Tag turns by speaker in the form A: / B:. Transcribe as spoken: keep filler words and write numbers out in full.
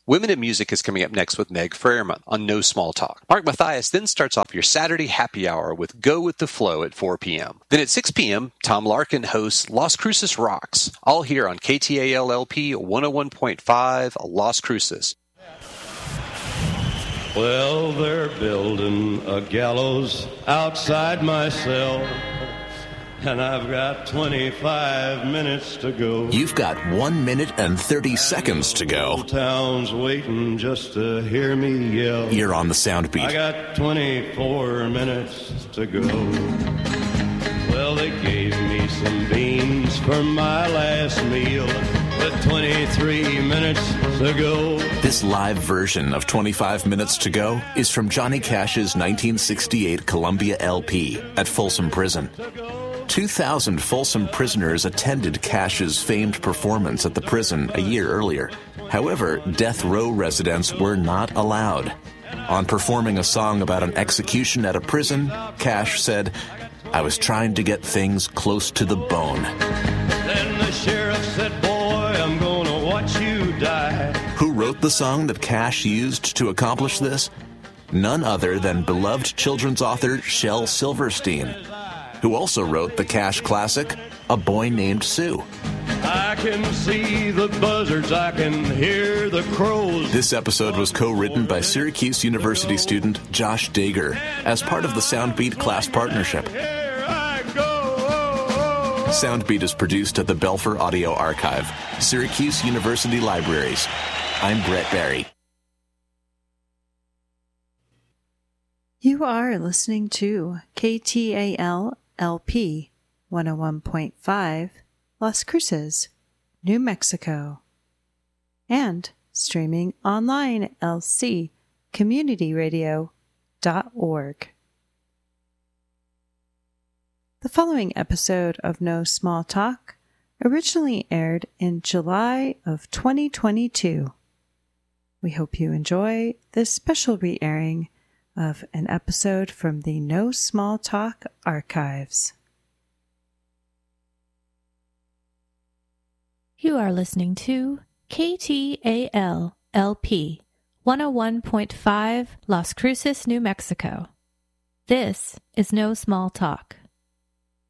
A: Women in Music is coming up next with Meg Freiermuth on No Small Talk. Mark Mathias then starts off your Saturday happy hour with Go With The Flow at four p.m. Then at six p.m., Tom Larkin hosts Las Cruces Rocks, all here on K T A L L P one oh one point five Las Cruces.
B: Well, they're building a gallows outside my cell, and I've got twenty-five minutes to go.
C: You've got one minute and thirty seconds to go.
B: The town's waiting just to hear me yell.
C: You're on the sound beat.
B: I got twenty-four minutes to go. Well, they gave me some beans for my last meal. With twenty-three minutes to go.
C: This live version of twenty-five minutes to go is from Johnny Cash's nineteen sixty-eight Columbia L P at Folsom Prison. two thousand Folsom prisoners attended Cash's famed performance at the prison a year earlier. However, death row residents were not allowed. On performing a song about an execution at a prison, Cash said, "I was trying to get things close to the bone."
B: Then the sheriff said, "Boy, I'm gonna watch you die."
C: Who wrote the song that Cash used to accomplish this? None other than beloved children's author Shel Silverstein, who also wrote the Cash classic, A Boy Named Sue.
B: I can see the buzzards, I can hear the crows.
C: This episode was co-written by Syracuse University student Josh Dager as part of the Soundbeat class partnership. Soundbeat is produced at the Belfer Audio Archive, Syracuse University Libraries. I'm Brett Barry.
D: You are listening to K T A L L P one oh one point five Las Cruces, New Mexico, and streaming online at l c community radio dot org. The following episode of No Small Talk originally aired in July of twenty twenty-two. We hope you enjoy this special re-airing of an episode from the No Small Talk archives.
E: You are listening to K T A L L P one oh one point five Las Cruces, New Mexico. This is No Small Talk.